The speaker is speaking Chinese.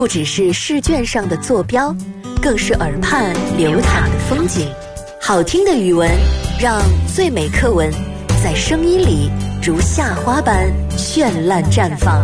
不只是试卷上的坐标，更是耳畔流淌的风景。好听的语文，让最美课文在声音里如夏花般绚烂绽放。